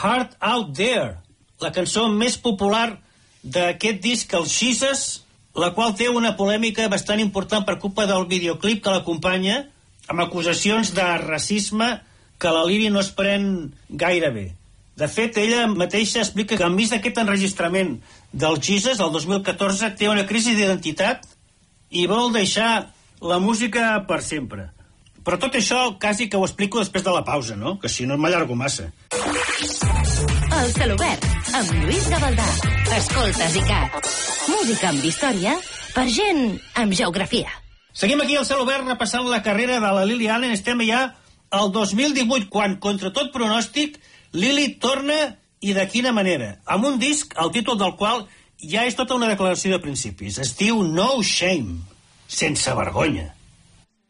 Heart Out There, la cançó més popular d'aquest disc, el Jesus, la qual té una polèmica bastant important per culpa del videoclip que l'acompanya, amb acusacions de racisme que la Lily no es pren gaire bé. De fet, ella mateixa explica que enmig d'aquest enregistrament del Jesus, el 2014, té una crisi d'identitat i vol deixar la música per sempre. Però tot això quasi que ho explico després de la pausa, no? Que si no m'allargo massa. El Celobert, amb Lluís Gavaldà. Escoltes ICAT. Música amb història per gent amb geografia. Seguim aquí al Celobert repassant la carrera de la Lily Allen. Estem ja al 2018, quan, contra tot pronòstic, Lily torna, i de quina manera? Amb un disc, el títol del qual ja és tota una declaració de principis. Es diu No Shame, sense vergonya.